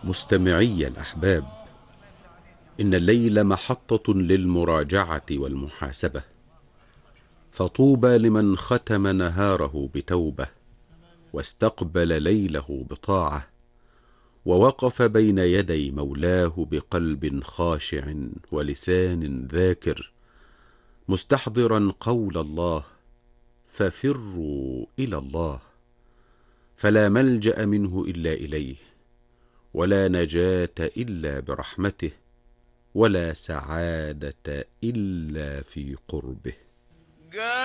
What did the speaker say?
مستمعي الأحباب، إن الليل محطة للمراجعة والمحاسبة، فطوبى لمن ختم نهاره بتوبة، واستقبل ليله بطاعة، ووقف بين يدي مولاه بقلب خاشع ولسان ذاكر، مستحضرا قول الله: ففروا إلى الله، فلا ملجأ منه إلا إليه، ولا نجاة إلا برحمته، ولا سعادة إلا في قربه.